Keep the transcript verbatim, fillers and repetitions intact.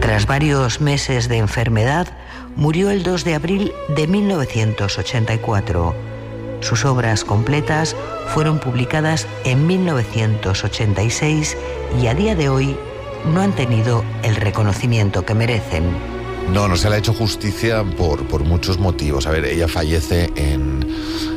Tras varios meses de enfermedad, murió el dos de abril de mil novecientos ochenta y cuatro. Sus obras completas fueron publicadas en mil novecientos ochenta y seis y a día de hoy no han tenido el reconocimiento que merecen. No, no se le ha hecho justicia por, por muchos motivos. A ver, ella fallece en